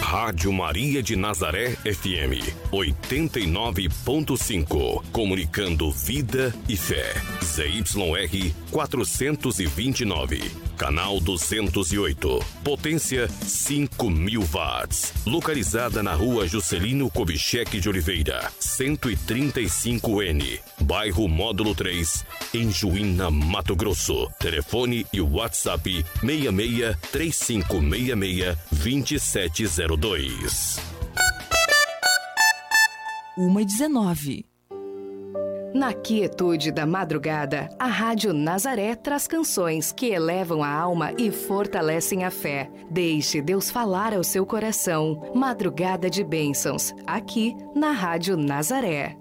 Rádio Maria de Nazaré FM 89.5. Comunicando vida e fé. ZYR 429. Canal 208. Potência 5.000 watts. Localizada na rua Juscelino Kubitschek de Oliveira, 135N. Bairro Módulo 3, em Juína, Mato Grosso. Telefone e WhatsApp 66 3566 2702. 1h19. Na quietude da madrugada, a Rádio Nazaré traz canções que elevam a alma e fortalecem a fé. Deixe Deus falar ao seu coração. Madrugada de bênçãos, aqui na Rádio Nazaré.